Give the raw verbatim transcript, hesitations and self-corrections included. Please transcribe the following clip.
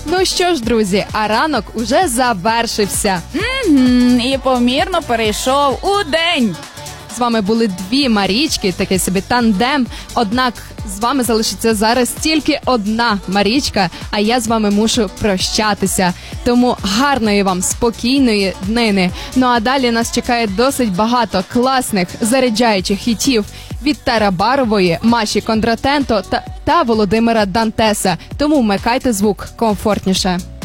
Ну що ж, друзі, а ранок уже завершився. Мгм, і помірно перейшов у день. З вами були дві Марічки, такий собі тандем. Однак з вами залишиться зараз тільки одна Марічка, а я з вами мушу прощатися. Тому гарної вам, спокійної днини. Ну а далі нас чекає досить багато класних заряджаючих хітів від Тарабарової, Маші Кондратенко та, та Володимира Дантеса. Тому вмикайте звук комфортніше.